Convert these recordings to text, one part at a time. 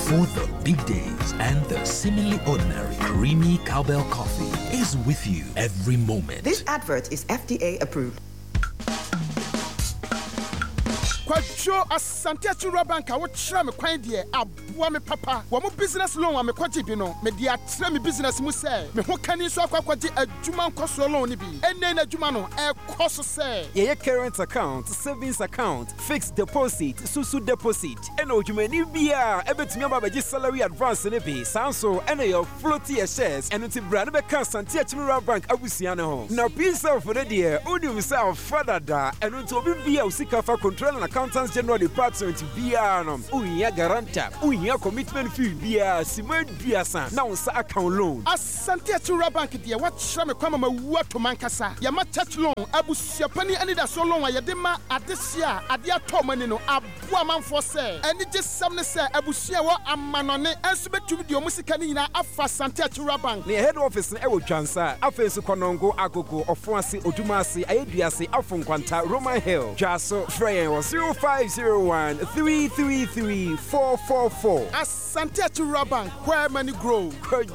For the big days and the seemingly ordinary, creamy cowbell coffee is with you every moment. This advert is FDA approved. Kwajo Asante Chura Bank a wotra me kwan de aboa me papa wo mo business loan a me kwaje bi no me de atra me business mu say me ho kani so akwaje adwuma nkoso loan ni bi enne na adwuma no e koso say ye current account, savings account, fixed deposit, susu deposit ena odwumani bia e betumi ababaji salary advance ne bi sanso ena your floaty shares eno ti bra ne be kan Asante Chura Bank abusia ne ho na pisa for the dear odium say father da eno to obi bia usika fa control na Accountants General Department Bianum, Uya Garanta, Uya Commitment Fee, Bia, Simon Biasa, now account loan. Asante Chura Bank, dear, what shame come what to Mancasa? Yama touch loan, Abu Siapani, and it so long, Ayadema, Adesia, Adia Tomanino, Abuaman for say, and it just some say, Abu Siawa, Amanone, and submit to the Musicanina, Afa Sante Chura Bank. The head office in Ewo Chansa, Afesu Konongo, Agogo, Ofuasi, Odumasi, Ayediasi, Afonquanta, Roman Hill, Jaso, Freya was 0501 333 444. Asante Chura Bank, where money grow.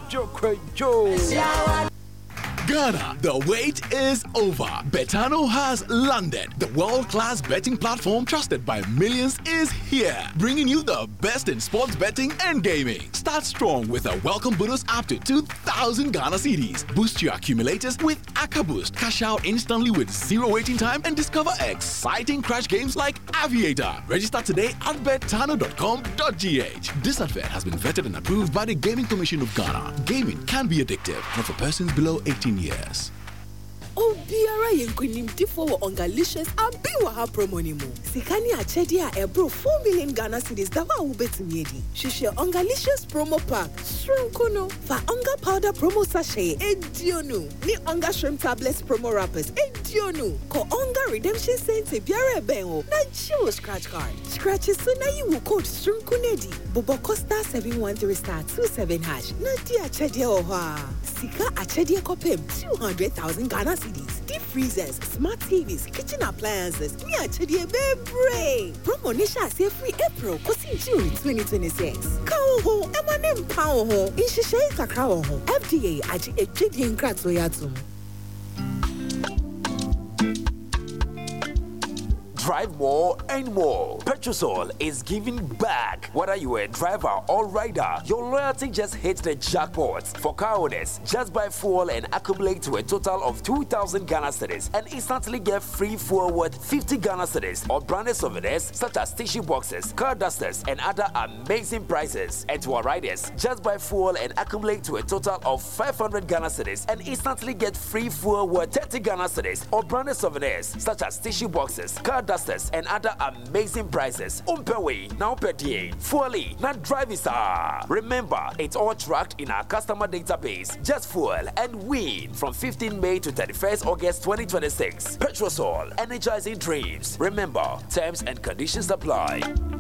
Kwajo. Ghana, the wait is over. Betano has landed. The world-class betting platform trusted by millions is here, bringing you the best in sports betting and gaming. Start strong with a welcome bonus up to 2,000 Ghana cedis. Boost your accumulators with Aka Boost. Cash out instantly with zero waiting time and discover exciting crash games like Aviator. Register today at betano.com.gh. This advert has been vetted and approved by the Gaming Commission of Ghana. Gaming can be addictive, not for persons below 18 years. Oh, Biara Yankunim Tifo Ongalicious Abiwa ha promo ni mo. Sikani achedi a ebro 4 million Ghana cedis dawa ubetimiedi. Shishe Ongalicious promo pack. Shrimp fa Onga powder promo sachet edionu. Ni Onga shrimp tablets promo wrappers edionu. Ko Onga redemption cents Biara bengo. Na chill scratch card. Scratches so na you code Shrimp Kunedi. Bobo Costa 713*27#. Na di achedi oha. Sika achedi kopem 200,000 Ghana cedis, deep freezers, smart TVs, kitchen appliances. Me achedi bebre. Promo nisha say free April kosi June 2026. Kawo ho, emanem pawo ho. Inshishe kakra ho. FDA aji ejidi nkratso yatum. Drive more and more. Petrosol is giving back. Whether you are a driver or rider, your loyalty just hit the jackpot. For car owners, just buy fuel and accumulate to a total of 2,000 Ghana cedis and instantly get free fuel worth 50 Ghana cedis or branded souvenirs such as tissue boxes, car dusters, and other amazing prizes. And to our riders, just buy fuel and accumulate to a total of 500 Ghana cedis and instantly get free fuel worth 30 Ghana cedis or branded souvenirs such as tissue boxes, car dusters, and other amazing prizes. Umpewe, now per day. Fully, not driving star. Remember, it's all tracked in our customer database. Just fuel and win from 15 May to 31st August 2026. Petrosol, energizing dreams. Remember, terms and conditions apply.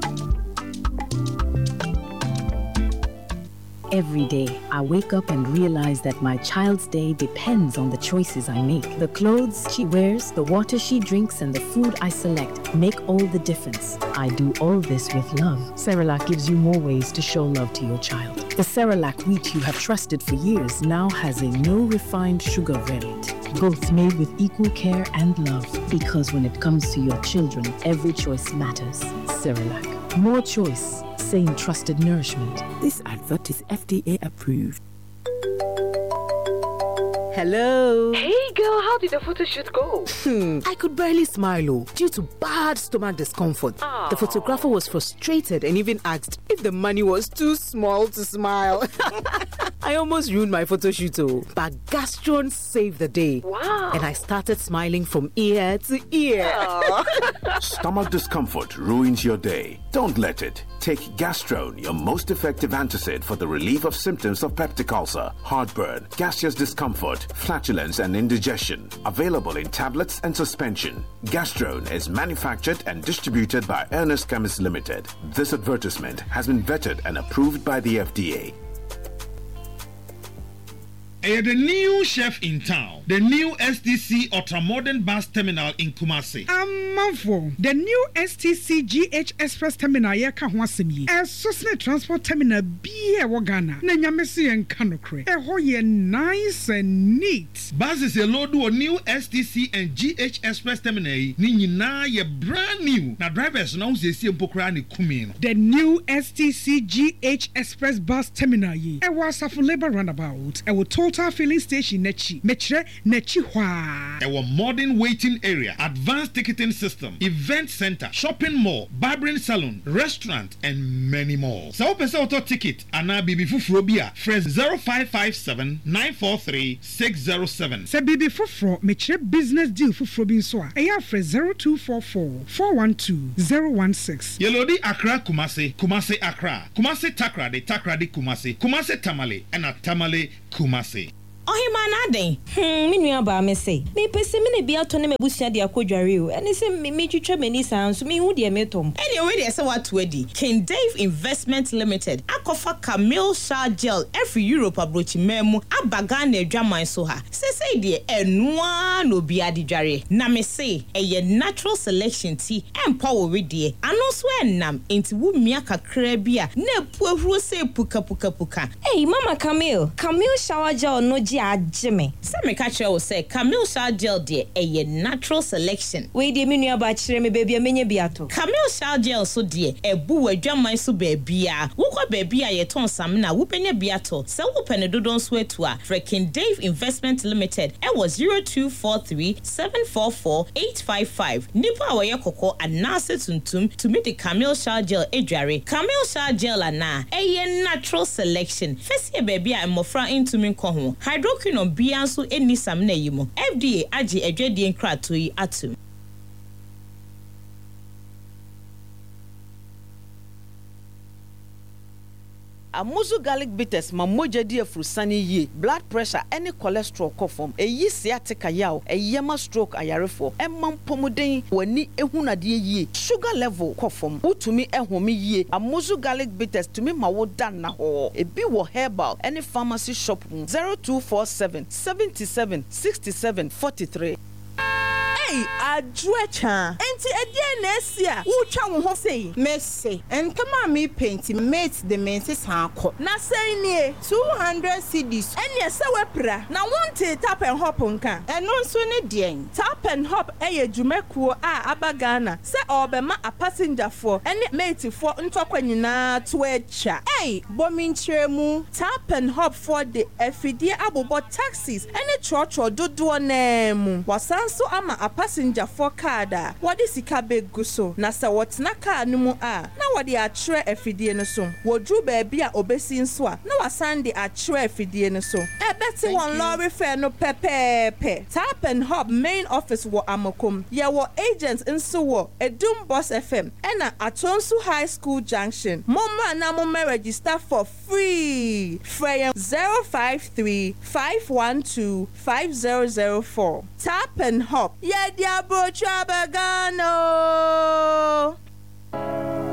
Every day, I wake up and realize that my child's day depends on the choices I make. The clothes she wears, the water she drinks, and the food I select make all the difference. I do all this with love. Cerelac gives you more ways to show love to your child. The Cerelac wheat you have trusted for years now has a no refined sugar variant. Both made with equal care and love. Because when it comes to your children, every choice matters. Cerelac. More choice. Same trusted nourishment. This advert is FDA approved. Hello. Hey girl, how did the photo shoot go? I could barely smile due to bad stomach discomfort. Aww. The photographer was frustrated and even asked if the money was too small to smile. I almost ruined my photo shoot, but Gastron saved the day. Wow. And I started smiling from ear to ear. Stomach discomfort ruins your day. Don't let it. Take Gastrone, your most effective antacid for the relief of symptoms of peptic ulcer, heartburn, gaseous discomfort, flatulence, and indigestion. Available in tablets and suspension. Gastrone is manufactured and distributed by Ernest Chemists Limited. This advertisement has been vetted and approved by the FDA. The new chef in town, the new STC Ultramodern Bus Terminal in Kumasi. Manfo, the new STC GH Express Terminal yeka ho asem yi. Sosne transport terminal bi e wo Ghana. Na nyamese en kanokre. Ho ye nice and neat. Buses a load of new STC and GH Express Terminal ni nyina ye brand new. Na drivers now say mpokra ni kumi no. The new STC GH Express Bus Terminal yi. E was a labor roundabout. E wo Total Filling Station nechi. Mechre nechi hwa. E wo modern waiting area, advanced ticketing system, event center, shopping mall, barbering salon, restaurant, and many more. So pese auto ticket ana bibi fufuro bia fresh 0557 943 607. Se bibi fufuro mechre business deal fufuro bi nso a. E ya fresh 0244 412 016. Yelodi Accra Kumasi, Kumasi Accra, Kumasi Takrade, Takrade Kumasi, Kumasi Tamale, and a Tamale Kumasi. Ohima na den me nua ba me say me pese me ne bia to ne mabusua de akodware o ene se me twetwa mani san so me hu de me tom ene we de se watu adi King Dave Investment Limited akofa Camille Shah Gel every Europe abrochi memu abaga na adwaman so ha se say de enua no bia de dware na me say eye natural selection tea empower we de ano so enam enti wu mia kakra bia na epu ahuro se puka hey mama Camille Shower Gel no Jimmy. Some catch you say Camille Shah Gel de a natural selection. We de menu about me baby a mini beato. Camille Shah Gel so dear a boo a drum my so baby. Woko baby a ton samina whooping beato. So whooping a dodon sweat to a freaking Dave Investment Limited. It was 0243 744 855. Nipa wa yakoko and nasa tuntum to meet the Camille Shah Gel edjare. Camille Shah Gel ana a natural selection. First year baby I'm mofra into me koho. Hydroquinone bianso eni sam na yimo FDA agi edwedie nkrato yi atum Amuzu garlic bitters ma moja di afrusani ye blood pressure any cholesterol kofom eyi sciatica yaw eyema stroke ayarefo emam pomuden wani ehunade ye sugar level kofom utumi ehome ye Amuzu garlic bitters tumi ma wo dan na ho ebi wo herbal any pharmacy shop 0247 77 67 43. Hey, adwecha. Enti edie na esia. Wo twa wo ho sei. Mercy. Entama me paint mate the menses hanko. Na sei nie 200 cedis. Ene se wepra. Na wonte tap and hop nka. Eno nso ne den. Tap and hop eye dwumekuo a abagana. Se obema a passenger for ene mate for ntokwa nyina to echa. Hey, bominchiremu. Tap and hop for the efidie abobo taxis. Ene chocho dodo nemu. Wasanso ama a passenger for kada wadi sika begu so na sa wotna car no mu a na wadi atwere afidie no so wodru baabi a obesi nso a na wasande atwere afidie no so ebeti won lorry fare no pepepe Tap and Hop main office wo Amokom ye wo agents nso wo Edum Boss FM ena Atonsu High School Junction momma na momma register for free frame 053 512 5004 Tap and Hop yeah dia bro chabagano